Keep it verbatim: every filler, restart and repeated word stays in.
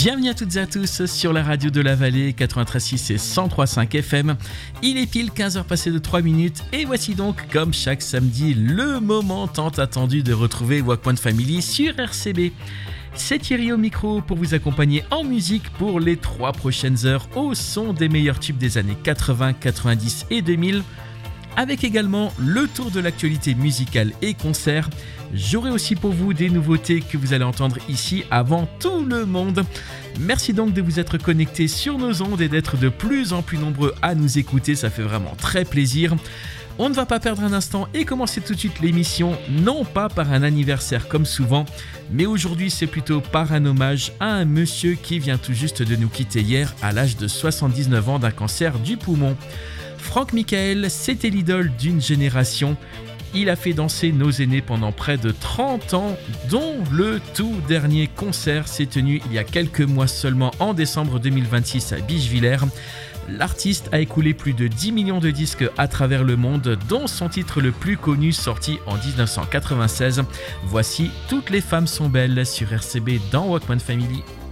Bienvenue à toutes et à tous sur la radio de la Vallée quatre-vingt-treize virgule six et cent trois virgule cinq F M. Il est pile quinze heures passées de trois minutes et voici donc, comme chaque samedi, le moment tant attendu de retrouver Walkpoint Family sur R C B. C'est Thierry au micro pour vous accompagner en musique pour les trois prochaines heures au son des meilleurs tubes des années quatre-vingts, quatre-vingt-dix et deux mille. Avec également le tour de l'actualité musicale et concert. J'aurai aussi pour vous des nouveautés que vous allez entendre ici avant tout le monde. Merci donc de vous être connectés sur nos ondes et d'être de plus en plus nombreux à nous écouter, ça fait vraiment très plaisir. On ne va pas perdre un instant et commencer tout de suite l'émission, non pas par un anniversaire comme souvent, mais aujourd'hui c'est plutôt par un hommage à un monsieur qui vient tout juste de nous quitter hier à l'âge de soixante-dix-neuf ans d'un cancer du poumon. Franck Michael, c'était l'idole d'une génération. Il a fait danser nos aînés pendant près de trente ans, dont le tout dernier concert s'est tenu il y a quelques mois seulement en décembre deux mille vingt-six à Bischwiller. L'artiste a écoulé plus de dix millions de disques à travers le monde, dont son titre le plus connu sorti en dix-neuf cent quatre-vingt-seize. Voici Toutes les femmes sont belles sur R C B dans Walkpoint Family.